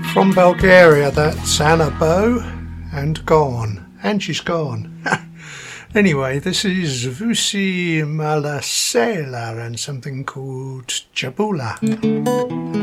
From Bulgaria, that's Anna Bow, and gone. And she's gone. Anyway, this is Vusi Malasela and something called Jabula.